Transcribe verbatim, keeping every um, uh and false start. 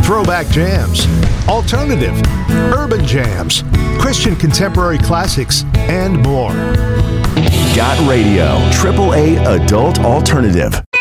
throwback jams, alternative, urban jams, Christian contemporary classics, and more. Got Radio, triple A Adult Alternative.